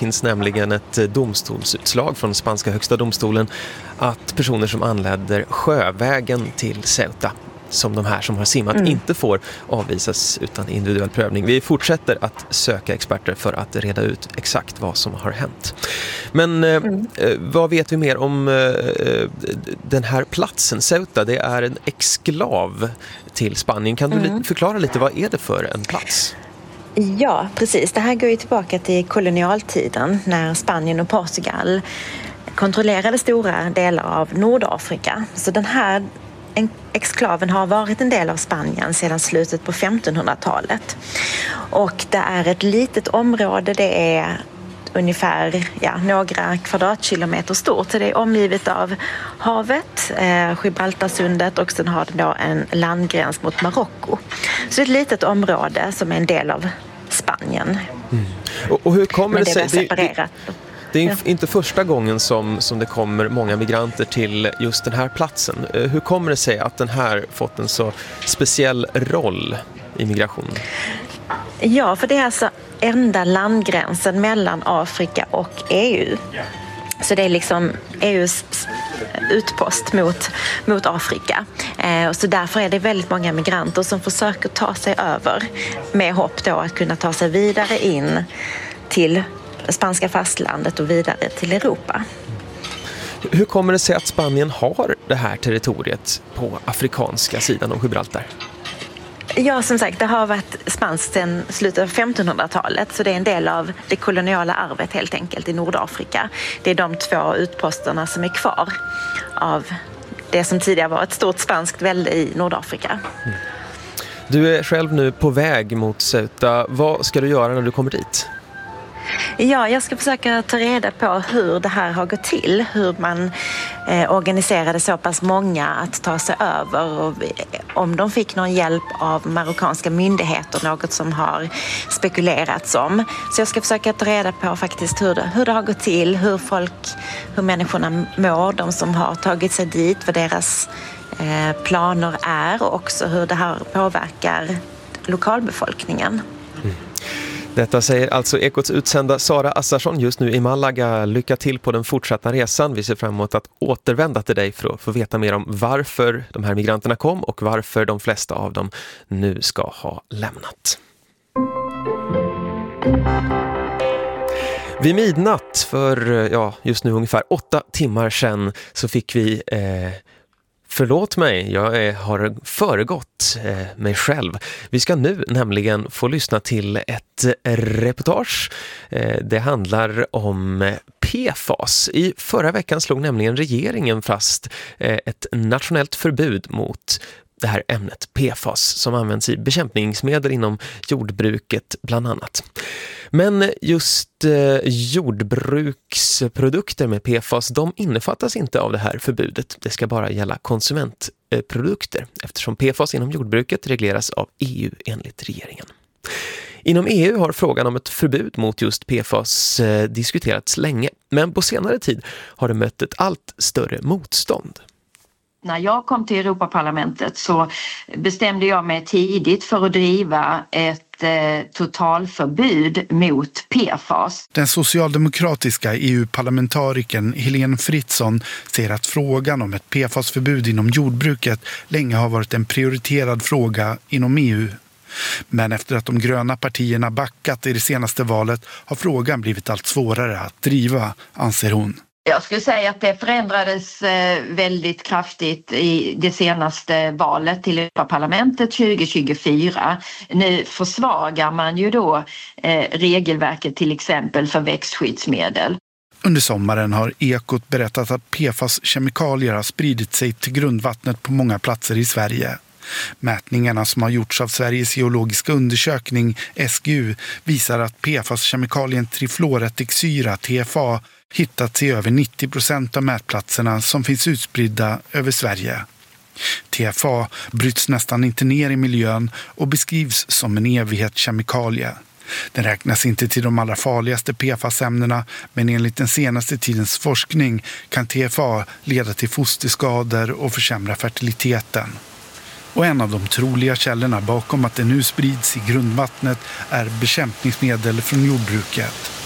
finns nämligen ett domstolsutslag från spanska högsta domstolen att personer som anländer sjövägen till Ceuta, som de här som har simmat, inte får avvisas utan individuell prövning. Vi fortsätter att söka experter för att reda ut exakt vad som har hänt. Men vad vet vi mer om den här platsen? Ceuta, det är en exklav till Spanien. Kan du förklara lite, vad är det för en plats? Ja, precis. Det här går ju tillbaka till kolonialtiden när Spanien och Portugal kontrollerade stora delar av Nordafrika. Så den här exklaven har varit en del av Spanien sedan slutet på 1500-talet. Och det är ett litet område, det är ungefär några kvadratkilometer stort. Så det är omgivet av havet, Gibraltarsundet, och sen har det då en landgräns mot Marocko. Så det är ett litet område som är en del av Spanien. Och hur kommer det sig? Separerat. Det är inte första gången som det kommer många migranter till just den här platsen. Hur kommer det sig att den här fått en så speciell roll i migrationen? Ja, för det är alltså enda landgränsen mellan Afrika och EU. Så det är liksom EUs utpost mot Afrika. Så därför är det väldigt många migranter som försöker ta sig över med hopp då att kunna ta sig vidare in till spanska fastlandet och vidare till Europa. Hur kommer det sig att Spanien har det här territoriet på afrikanska sidan om Gibraltar? Ja, som sagt, det har varit spanskt sedan slutet av 1500-talet, så det är en del av det koloniala arvet helt enkelt i Nordafrika. Det är de två utposterna som är kvar av det som tidigare var ett stort spanskt välde i Nordafrika. Du är själv nu på väg mot Ceuta. Vad ska du göra när du kommer dit? Ja, jag ska försöka ta reda på hur det här har gått till, hur man organiserade så pass många att ta sig över och om de fick någon hjälp av marockanska myndigheter, något som har spekulerats om. Så jag ska försöka ta reda på faktiskt hur det har gått till, hur människorna mår, de som har tagit sig dit, vad deras planer är och också hur det här påverkar lokalbefolkningen. Detta säger alltså Ekots utsända Sara Assarsson just nu i Malaga. Lycka till på den fortsatta resan. Vi ser fram emot att återvända till dig för att få veta mer om varför de här migranterna kom och varför de flesta av dem nu ska ha lämnat. Vid midnatt för just nu ungefär 8 timmar sedan så fick vi... Förlåt mig, jag har föregått mig själv. Vi ska nu nämligen få lyssna till ett reportage. Det handlar om PFAS. I förra veckan slog nämligen regeringen fast ett nationellt förbud mot det här ämnet PFAS som används i bekämpningsmedel inom jordbruket bland annat. Men just jordbruksprodukter med PFAS, de innefattas inte av det här förbudet. Det ska bara gälla konsumentprodukter eftersom PFAS inom jordbruket regleras av EU enligt regeringen. Inom EU har frågan om ett förbud mot just PFAS diskuterats länge, men på senare tid har det mött ett allt större motstånd. När jag kom till Europaparlamentet så bestämde jag mig tidigt för att driva ett totalförbud mot PFAS. Den socialdemokratiska EU-parlamentarikern Helene Fritzon ser att frågan om ett PFAS-förbud inom jordbruket länge har varit en prioriterad fråga inom EU. Men efter att de gröna partierna backat i det senaste valet har frågan blivit allt svårare att driva, anser hon. Jag skulle säga att det förändrades väldigt kraftigt i det senaste valet till Europaparlamentet 2024. Nu försvagar man ju då regelverket till exempel för växtskyddsmedel. Under sommaren har Ekot berättat att PFAS-kemikalier har spridit sig till grundvattnet på många platser i Sverige. Mätningarna som har gjorts av Sveriges geologiska undersökning, SGU, visar att PFAS-kemikalien trifluorättiksyra, TFA, hittats i över 90% av mätplatserna som finns utspridda över Sverige. TFA bryts nästan inte ner i miljön och beskrivs som en evighetskemikalie. Den räknas inte till de allra farligaste PFAS-ämnena, men enligt den senaste tidens forskning kan TFA leda till fosterskador och försämra fertiliteten. Och en av de troliga källorna bakom att det nu sprids i grundvattnet är bekämpningsmedel från jordbruket.